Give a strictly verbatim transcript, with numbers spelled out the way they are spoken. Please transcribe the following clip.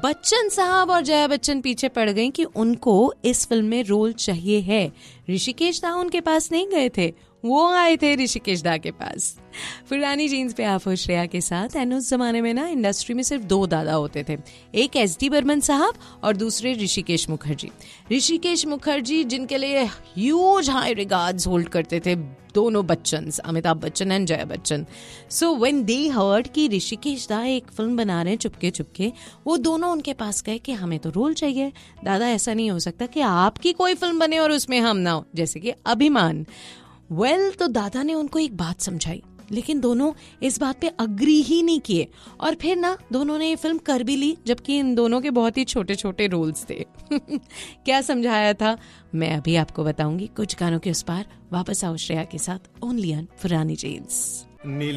बच्चन साहब और जया बच्चन पीछे पड़ गई कि उनको इस फिल्म में रोल चाहिए है। ऋषिकेश दा उनके पास नहीं गए थे, वो आए थे ऋषिकेश दा के पास। पुरानी जीन्स पे आप हो श्रेया के साथ। एंड उस जमाने में ना इंडस्ट्री में सिर्फ दो दादा होते थे, एक एस डी बर्मन साहब और दूसरे ऋषिकेश मुखर्जी। ऋषिकेश मुखर्जी जिनके लिए ह्यूज हाई रिगार्ड्स होल्ड करते थे दोनों Bachchan, Amitabh Bachchan and Jaya Bachchan. So when they heard कि ऋषिकेश दा एक फिल्म बना रहे हैं चुपके चुपके, वो दोनों उनके पास गए कि हमें तो रोल चाहिए दादा, ऐसा नहीं हो सकता कि आपकी कोई फिल्म बने और उसमें हम ना हो, जैसे कि अभिमान। वेल well, तो दादा ने उनको एक बात समझाई, लेकिन दोनों इस बात पे अग्री ही नहीं किए और फिर ना दोनों ने ये फिल्म कर भी ली, जबकि इन दोनों के बहुत ही छोटे छोटे रोल्स थे। क्या समझाया था मैं अभी आपको बताऊंगी कुछ गानों के उस पार। वापस आओ श्रेया के साथ, ओनली ऑन पुरानी जीन्स।